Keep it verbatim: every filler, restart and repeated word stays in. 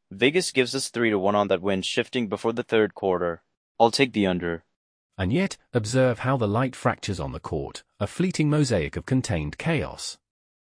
Vegas gives us three to one on that win shifting before the third quarter. I'll take the under. And yet, observe how the light fractures on the court, a fleeting mosaic of contained chaos.